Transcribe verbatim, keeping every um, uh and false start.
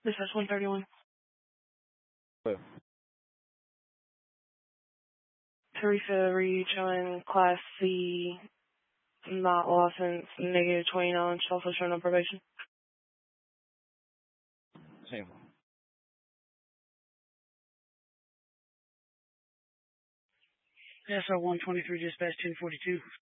This is one thirty-one. Hello. Teresa Reed showing Class C, not licensed, negative twenty-nine, also showing on probation. Same. S R one twenty-three, dispatch ten forty-two.